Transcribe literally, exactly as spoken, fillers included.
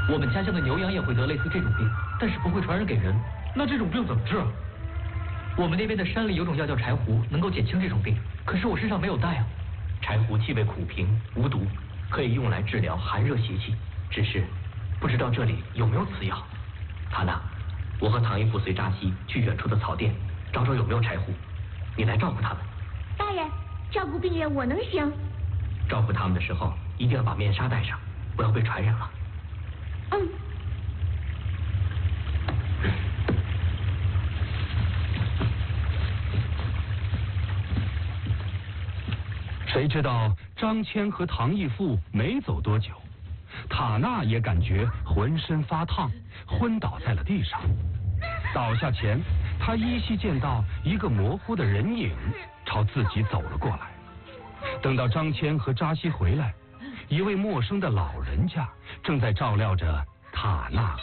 我们家乡的牛羊也会得类似这种病，但是不会传染给人。 那这种病怎么治啊？ 我们那边的山里有种药叫柴胡，能够减轻这种病，可是我身上没有带啊。柴胡气味苦平，无毒，可以用来治疗寒热邪气。只是不知道这里有没有此药。塔娜，我和唐姨父随扎西去远处的草甸，找找有没有柴胡。你来照顾他们。 大人，照顾病人我能行。 照顾他们的时候，一定要把面纱戴上，不要被传染了。 嗯。 谁知道张骞和唐义父没走多久，塔娜也感觉浑身发烫，昏倒在了地上。倒下前，他依稀见到一个模糊的人影朝自己走了过来。等到张骞和扎西回来，一位陌生的老人家正在照料着塔娜